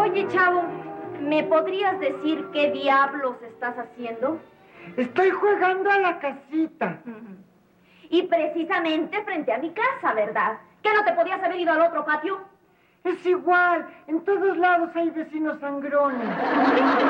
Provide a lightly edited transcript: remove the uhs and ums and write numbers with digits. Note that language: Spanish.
Oye, chavo, ¿me podrías decir qué diablos estás haciendo? Estoy jugando a la casita. Y precisamente frente a mi casa, ¿verdad? ¿Que no te podías haber ido al otro patio? Es igual, en todos lados hay vecinos sangrones.